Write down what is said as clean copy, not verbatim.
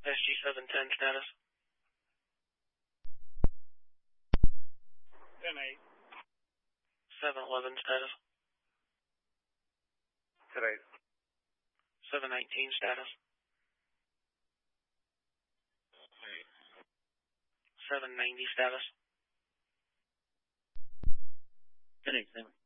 SG-710 status. 10-8. 711 status. 10-8. 719 status. 790 status. 10-8, 7.